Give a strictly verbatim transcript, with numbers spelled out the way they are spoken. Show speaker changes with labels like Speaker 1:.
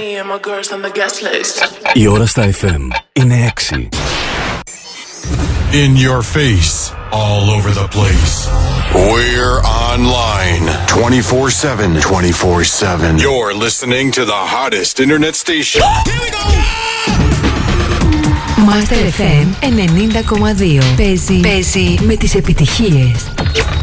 Speaker 1: Η ώρα στα εφ εμ είναι έξι.
Speaker 2: In your face, all over the place. We're online twenty-four seven. twenty-four seven. You're listening to the hottest internet station. Here we go!
Speaker 3: Master εφ εμ ενενήντα κόμμα δύο. Παίζει, παίζει με τις επιτυχίες.